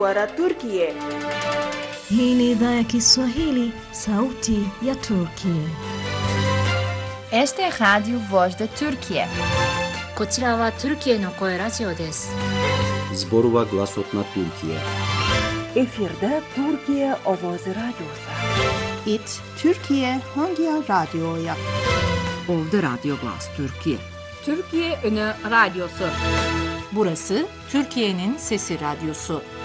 Wara Turkiye. Hii ni idhaa ya Kiswahili, sauti ya Turkiye. Este é Rádio Voz da Turquia. こちらはトルキエの声ラジオです。 Zborova Glasotna Türkiye. Efirde Türkiye Ovozi Radyosu. It Türkiye Hangi Radyo'ya? Ovda Radyo Glas Türkiye. Türkiye Ünü Radyosu. Burası Türkiye'nin Sesi Radyosu.